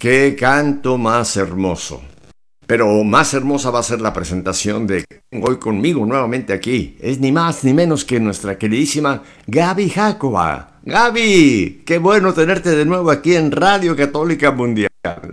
Qué canto más hermoso. Pero más hermosa va a ser la presentación de que tengo hoy conmigo nuevamente aquí. Es ni más ni menos que nuestra queridísima Gaby Jacoba. Gaby, qué bueno tenerte de nuevo aquí en Radio Católica Mundial.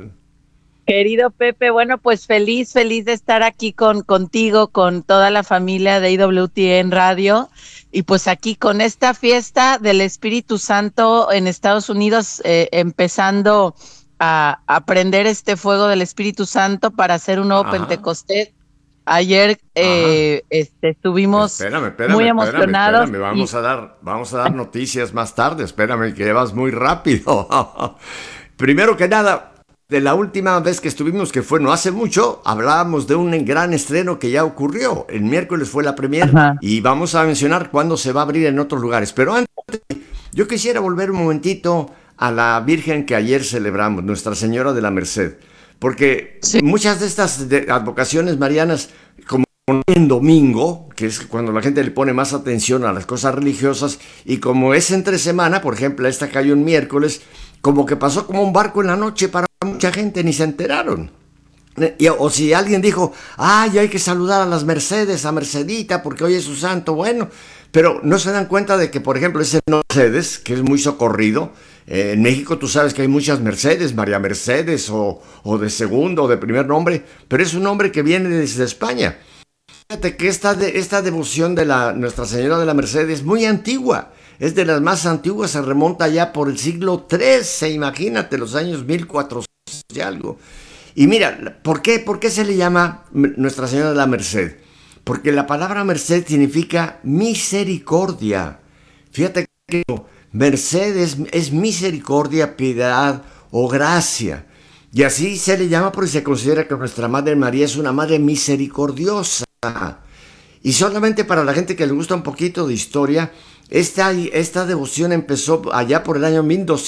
Querido Pepe, bueno, pues feliz de estar aquí contigo, con toda la familia de IWT en radio, y pues aquí con esta fiesta del Espíritu Santo en Estados Unidos, empezando a aprender este fuego del Espíritu Santo para hacer un nuevo Ajá, Pentecostés. Ayer ajá. estuvimos muy emocionados Espérame. y Vamos a dar noticias más tarde. Espérame, que vas muy rápido. Primero que nada, de la última vez que estuvimos, que fue no hace mucho, hablábamos de un gran estreno que ya ocurrió. El miércoles fue la premier ajá, y vamos a mencionar cuándo se va a abrir en otros lugares. Pero antes, yo quisiera volver un momentito a la Virgen que ayer celebramos, Nuestra Señora de la Merced. Porque sí, muchas de estas advocaciones marianas, como en domingo, que es cuando la gente le pone más atención a las cosas religiosas, y como es entre semana, por ejemplo, esta cayó en miércoles, como que pasó como un barco en la noche para mucha gente, ni se enteraron. O si alguien dijo, ay, hay que saludar a las Mercedes, a Mercedita, porque hoy es su santo, bueno, pero no se dan cuenta de que, por ejemplo, ese Mercedes, que es muy socorrido, en México tú sabes que hay muchas Mercedes, María Mercedes, o de segundo o de primer nombre, pero es un nombre que viene desde España. Fíjate que esta devoción de la Nuestra Señora de la Merced es muy antigua, es de las más antiguas, se remonta ya por el siglo XIII, imagínate, los años 1400 y algo. Y mira, ¿por qué se le llama Nuestra Señora de la Merced? Porque la palabra merced significa misericordia. Fíjate que merced es misericordia, piedad o gracia. Y así se le llama porque se considera que nuestra Madre María es una madre misericordiosa. Y solamente para la gente que le gusta un poquito de historia, esta devoción empezó allá por el año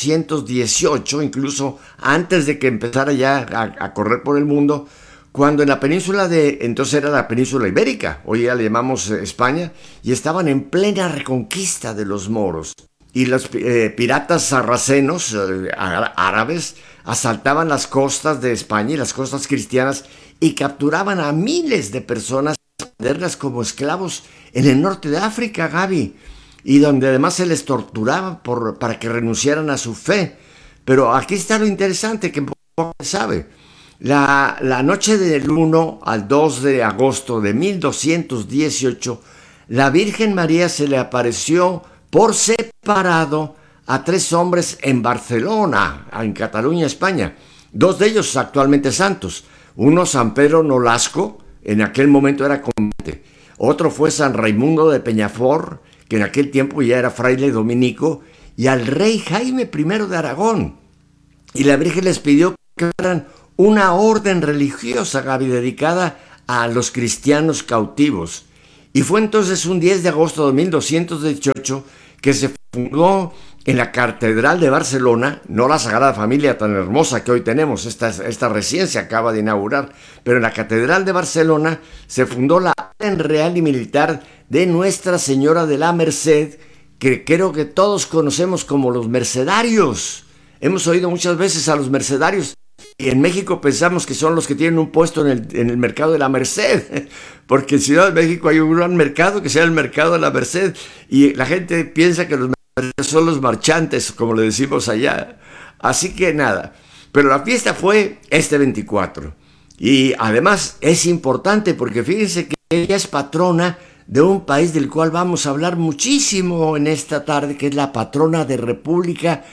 1218, incluso antes de que empezara ya a correr por el mundo, cuando en la península entonces era la península ibérica, hoy ya le llamamos España, y estaban en plena reconquista de los moros. Y los piratas sarracenos, árabes, asaltaban las costas de España y las costas cristianas y capturaban a miles de personas venderlas como esclavos en el norte de África, Gaby, y donde además se les torturaba para que renunciaran a su fe. Pero aquí está lo interesante que poco se sabe. La noche del 1 al 2 de agosto de 1218, la Virgen María se le apareció por separado a tres hombres en Barcelona, en Cataluña, España. Dos de ellos actualmente santos. Uno, San Pedro Nolasco, en aquel momento era convente. Otro fue San Raimundo de Peñafort, que en aquel tiempo ya era fraile dominico, y al rey Jaime I de Aragón. Y la Virgen les pidió que fueran una orden religiosa, Gaby, dedicada a los cristianos cautivos. Y fue entonces un 10 de agosto de 1218 que se fundó en la Catedral de Barcelona, no la Sagrada Familia tan hermosa que hoy tenemos, esta recién se acaba de inaugurar, pero en la Catedral de Barcelona se fundó la Orden Real y Militar de Nuestra Señora de la Merced, que creo que todos conocemos como los mercedarios. Hemos oído muchas veces a los mercedarios y en México pensamos que son los que tienen un puesto en el mercado de la Merced, porque en Ciudad de México hay un gran mercado que se llama el mercado de la Merced y la gente piensa que los son los marchantes, como le decimos allá. Así que nada, pero la fiesta fue este 24 y además es importante porque fíjense que ella es patrona de un país del cual vamos a hablar muchísimo en esta tarde, que es la patrona de República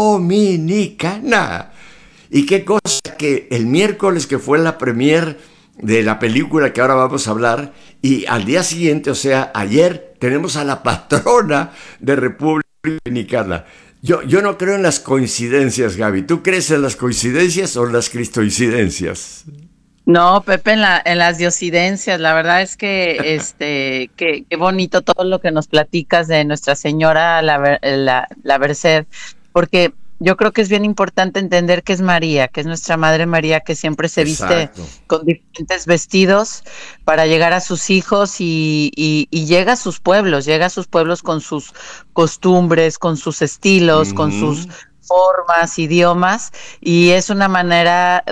Dominicana. Y qué cosa que el miércoles que fue la premier de la película que ahora vamos a hablar, y al día siguiente, o sea, ayer, tenemos a la patrona de República Dominicana. Yo no creo en las coincidencias, Gaby. ¿Tú crees en las coincidencias o en las cristoincidencias? no, Pepe, en las diosidencias, la verdad es que qué bonito todo lo que nos platicas de Nuestra Señora la Merced, porque yo creo que es bien importante entender que es María, que es nuestra Madre María, que siempre se viste Exacto. con diferentes vestidos para llegar a sus hijos y llega a sus pueblos con sus costumbres, con sus estilos, con sus Ujú. formas, idiomas, y es una manera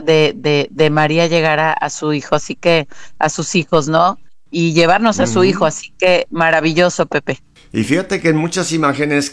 de María llegar a su hijo, así que a sus hijos, ¿no? Y llevarnos a su hijo, Ujú. así que maravilloso, Pepe. Y fíjate que en muchas imágenes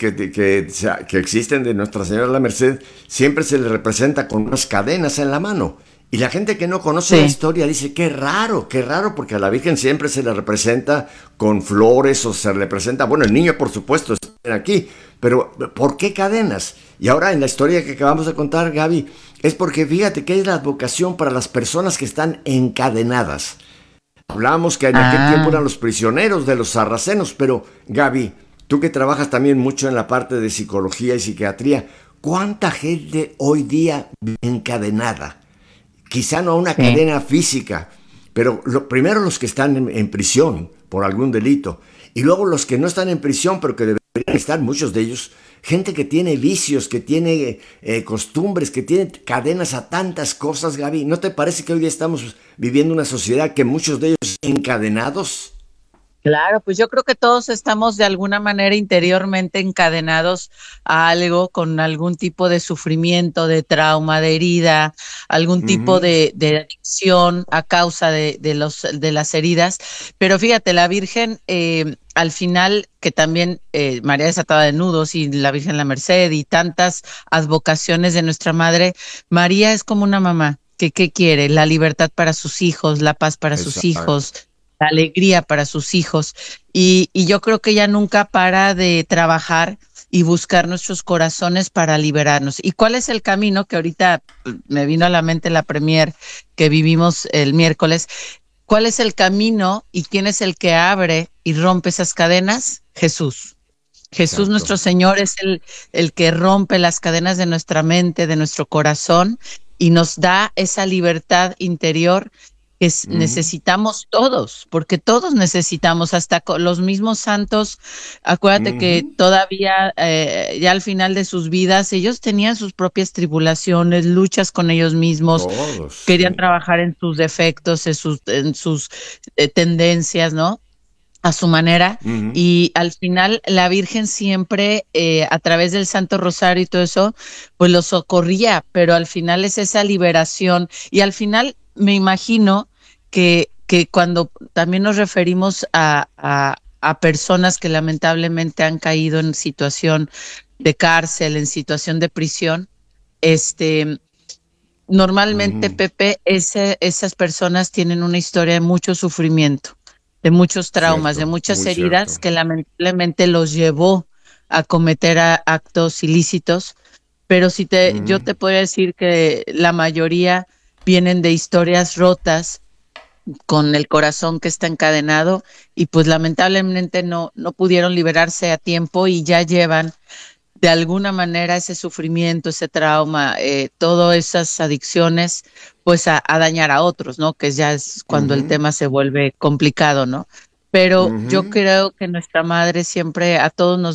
que existen de Nuestra Señora de la Merced, siempre se le representa con unas cadenas en la mano. Y la gente que no conoce la Sí, historia dice, qué raro, porque a la Virgen siempre se le representa con flores o se le presenta, bueno, el niño por supuesto está aquí, pero ¿por qué cadenas? Y ahora en la historia que acabamos de contar, Gaby, es porque fíjate que es la advocación para las personas que están encadenadas. Hablamos que en aquel tiempo ah, eran los prisioneros de los sarracenos, pero Gaby, tú que trabajas también mucho en la parte de psicología y psiquiatría, ¿cuánta gente hoy día encadenada? Quizá no a una sí. cadena física, pero primero los que están en prisión por algún delito, y luego los que no están en prisión, pero que deberían estar, muchos de ellos, gente que tiene vicios, que tiene costumbres, que tiene cadenas a tantas cosas, Gaby. ¿No te parece que hoy día estamos viviendo una sociedad que muchos de ellos encadenados? Claro, pues yo creo que todos estamos de alguna manera interiormente encadenados a algo con algún tipo de sufrimiento, de trauma, de herida, algún tipo Ujú. de adicción a causa de las heridas. Pero fíjate, la Virgen, al final, que también María desatada de nudos y la Virgen la Merced y tantas advocaciones de nuestra Madre, María es como una mamá. Que, ¿qué quiere? La libertad para sus hijos, la paz para sus Exacto. hijos, la alegría para sus hijos. Y yo creo que ella nunca para de trabajar y buscar nuestros corazones para liberarnos. ¿Y cuál es el camino? Que ahorita me vino a la mente la premier que vivimos el miércoles. ¿Cuál es el camino y quién es el que abre y rompe esas cadenas? Jesús. Jesús Exacto. nuestro Señor es el que rompe las cadenas de nuestra mente, de nuestro corazón y nos da esa libertad interior que Ujú. necesitamos todos, porque todos necesitamos, hasta los mismos santos, acuérdate que Ujú. todavía, ya al final de sus vidas, ellos tenían sus propias tribulaciones, luchas con ellos mismos, Todos, querían sí. trabajar en sus defectos, en sus tendencias, ¿no? A su manera, Ujú. y al final la Virgen siempre a través del Santo Rosario y todo eso, pues los socorría, pero al final es esa liberación y al final me imagino que cuando también nos referimos a personas que lamentablemente han caído en situación de cárcel, en situación de prisión, este, normalmente, Ujú. Pepe, esas personas tienen una historia de mucho sufrimiento, de muchos traumas, de Cierto, muchas muy heridas cierto. que lamentablemente los llevó a cometer actos ilícitos. Pero yo Ujú. te podría decir que la mayoría vienen de historias rotas con el corazón que está encadenado y pues lamentablemente no pudieron liberarse a tiempo y ya llevan de alguna manera ese sufrimiento, ese trauma, todas esas adicciones, pues a dañar a otros, ¿no? Que ya es cuando el Ujú. tema se vuelve complicado, ¿no? Pero yo Ujú. creo que nuestra madre siempre a todos nos